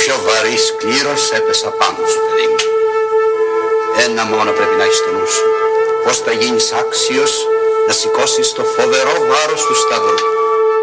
πιο βαρύς κλήρος έπεσα πάνω σου, παιδί μου. Ένα μόνο πρέπει να έχεις στο νου σου. Πώς θα γίνεις άξιος να σηκώσεις το φοβερό βάρος του σταυρού.